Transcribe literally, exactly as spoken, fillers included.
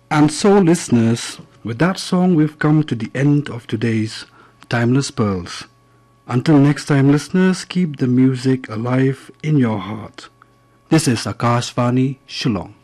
And so, listeners, with that song, we've come to the end of today's Timeless Pearls. Until next time, listeners, keep the music alive in your heart. This is Akashvani Shillong.